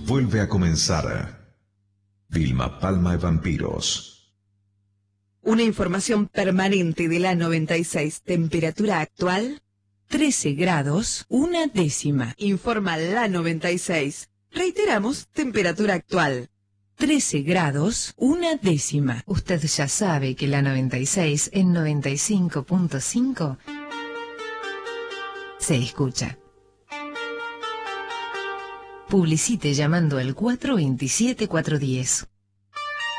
vuelve a comenzar. Vilma Palma y Vampiros. Una información permanente de la 96. Temperatura actual, 13 grados, 1/10. Informa la 96. Reiteramos, temperatura actual, 13 grados, 1/10. Usted ya sabe que la 96 en 95.5 se escucha. Publicite llamando al 427-410.